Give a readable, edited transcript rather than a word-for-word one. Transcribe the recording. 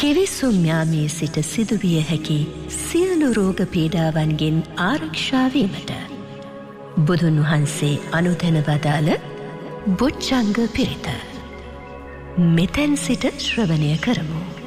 කෙවිසුම් යාමේ සිට සිදුවිය හැකි සියලු රෝග පීඩාවන්ගෙන් ආරක්ෂා වීමට බුදුන් වහන්සේ අනුදැන වදාළ බොජ්ජංග පිරිත මෙතෙන් සිට ශ්‍රවණය කරමු.